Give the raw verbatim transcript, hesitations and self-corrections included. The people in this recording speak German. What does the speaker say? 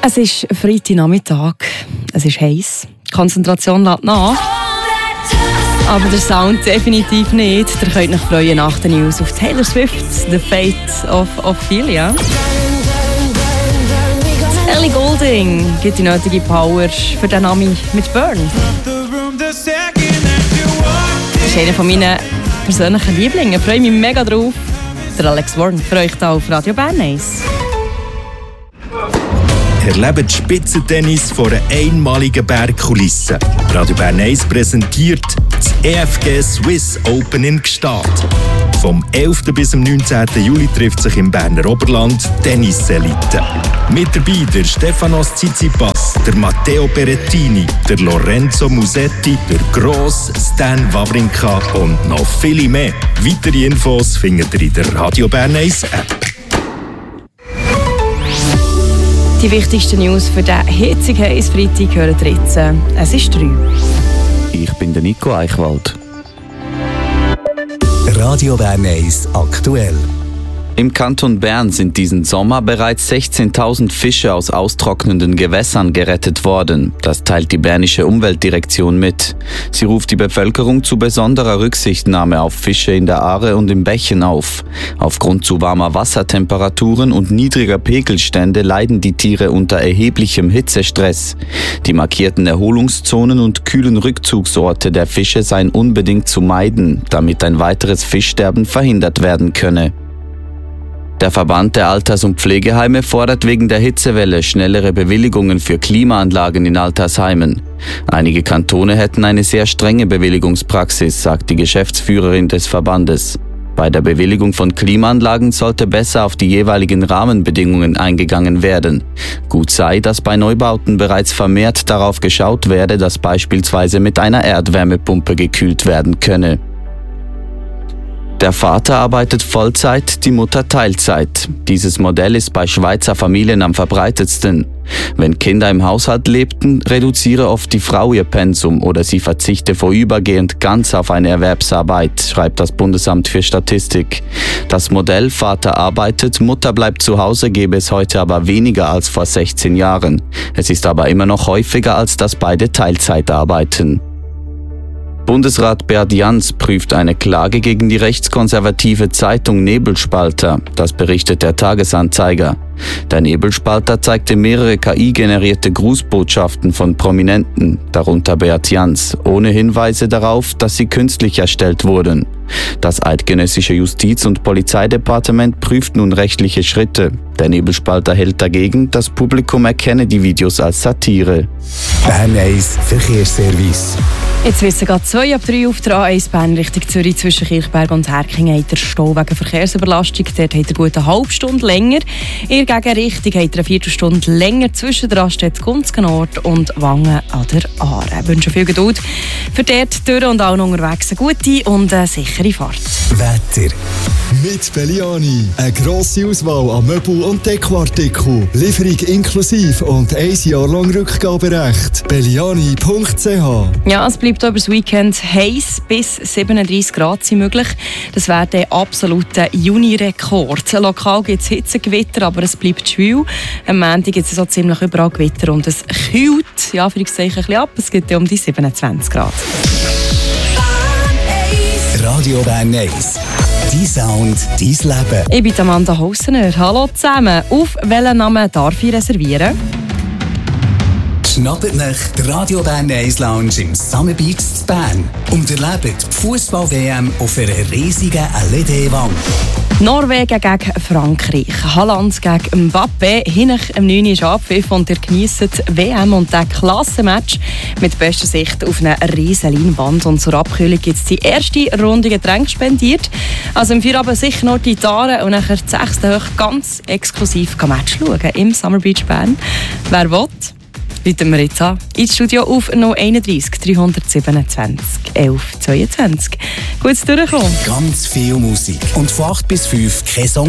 Es ist Freitagnachmittag, es ist heiß, die Konzentration lässt nach, aber der Sound definitiv nicht. Ihr könnt euch freuen nach den News auf Taylor Swift, The Fate of Ophelia. Ellie Goulding gibt die nötige Power für den Ami mit Burn. Das ist einer von meinen persönlichen Lieblingen, ich freue mich mega drauf. Der Alex Warren für euch hier auf Radio Bern eins. Erlebt Spitzentennis vor einer einmaligen Bergkulisse. Radio Bern eins präsentiert das E F G Swiss Open in Gstaad. Vom elften bis zum neunzehnten Juli trifft sich im Berner Oberland Tenniselite. Mit dabei der Stefanos Tsitsipas, der Matteo Berrettini, der Lorenzo Musetti, der Gross Stan Wawrinka und noch viele mehr. Weitere Infos findet ihr in der Radio Bern eins App. Die wichtigsten News für den hitzigen heißen Freitag hören ihr jetzt. Es ist drei. Ich bin der Nico Eichwald. Radio Bern eins aktuell. Im Kanton Bern sind diesen Sommer bereits sechzehntausend Fische aus austrocknenden Gewässern gerettet worden. Das teilt die Bernische Umweltdirektion mit. Sie ruft die Bevölkerung zu besonderer Rücksichtnahme auf Fische in der Aare und im Bächen auf. Aufgrund zu warmer Wassertemperaturen und niedriger Pegelstände leiden die Tiere unter erheblichem Hitzestress. Die markierten Erholungszonen und kühlen Rückzugsorte der Fische seien unbedingt zu meiden, damit ein weiteres Fischsterben verhindert werden könne. Der Verband der Alters- und Pflegeheime fordert wegen der Hitzewelle schnellere Bewilligungen für Klimaanlagen in Altersheimen. Einige Kantone hätten eine sehr strenge Bewilligungspraxis, sagt die Geschäftsführerin des Verbandes. Bei der Bewilligung von Klimaanlagen sollte besser auf die jeweiligen Rahmenbedingungen eingegangen werden. Gut sei, dass bei Neubauten bereits vermehrt darauf geschaut werde, dass beispielsweise mit einer Erdwärmepumpe gekühlt werden könne. Der Vater arbeitet Vollzeit, die Mutter Teilzeit. Dieses Modell ist bei Schweizer Familien am verbreitetsten. Wenn Kinder im Haushalt lebten, reduziere oft die Frau ihr Pensum oder sie verzichte vorübergehend ganz auf eine Erwerbsarbeit, schreibt das Bundesamt für Statistik. Das Modell Vater arbeitet, Mutter bleibt zu Hause gebe es heute aber weniger als vor sechzehn Jahren. Es ist aber immer noch häufiger, als dass beide Teilzeit arbeiten. Bundesrat Bert Jans prüft eine Klage gegen die rechtskonservative Zeitung Nebelspalter. Das berichtet der Tagesanzeiger. Der Nebelspalter zeigte mehrere K I-generierte Grußbotschaften von Prominenten, darunter Bert Jans, ohne Hinweise darauf, dass sie künstlich erstellt wurden. Das eidgenössische Justiz- und Polizeidepartement prüft nun rechtliche Schritte. Der Nebelspalter hält dagegen, das Publikum erkenne die Videos als Satire. Bern eins Verkehrsservice. Jetzt wissen gerade zwei ab drei auf der A eins Bern Richtung Zürich zwischen Kirchberg und Herkingen hat der Stau wegen Verkehrsüberlastung. Dort hat er gut eine halbe Stunde länger. In der Gegenrichtung hat er eine Viertelstunde länger zwischen der Raststätte Gunzgenort und Wangen an der Aare. Ich wünsche viel Geduld für dort durch und auch unterwegs eine gute und eine sichere Fahrt. Wetter. Mit Belliani. Eine grosse Auswahl an Möbel- und Dekoartikeln. Lieferung inklusive und ein Jahr lang Rückgaberecht. belliani punkt c h. Ja, es bleibt über das Weekend heiß, bis siebenunddreissig Grad sind möglich. Das wäre der absolute Juni-Rekord. Lokal gibt es Hitzegewitter, aber es bleibt schwül. Am Montag gibt es so ziemlich überall Gewitter und es kühlt, ja, für ein bisschen ab. Es gibt ja um die siebenundzwanzig Grad. Radio Bern eins. Dein Sound, dein Leben. Ich bin Amanda Hossener. Hallo zusammen. Auf welchen Namen darf ich reservieren? Schnappt nach der Radio Bern eins Lounge im Summer Beach zu Bern und erlebt die Fußball-W M auf einer riesigen L E D-Wand. Norwegen gegen Frankreich, Haaland gegen Mbappé. Hinten am neun Uhr ist Abpfiff und ihr genießt W M und das Klassenmatch mit bester Sicht auf einer riesen Leinwand. Und zur Abkühlung gibt es die erste Runde Getränke spendiert. Also im Feierabend sicher noch die Gitarre und nachher die sechste hoch ganz exklusiv Match schauen im Summer Beach Bern. Wer will? Rufen wir jetzt an. Ins Studio auf null eins drei drei siebenundzwanzig elf zweiundzwanzig. Gutes Durchkommen. Ganz viel Musik. Und von acht bis fünf kein Song